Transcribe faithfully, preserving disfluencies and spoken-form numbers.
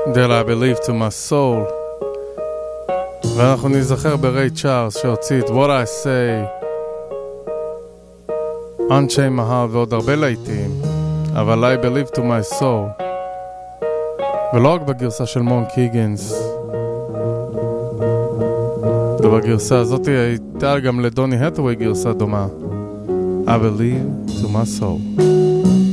That I believe to my soul. ואנחנו נזכר בריי צ'ארלס שהוציא את What I Say, Unchained My Heart ועוד הרבה להיטים, אבל I believe to my soul, ולא רק בגרסה של מונק היגינס, ובגרסה הזאת הייתה גם לדוני הטווי גרסה דומה, I believe to my soul.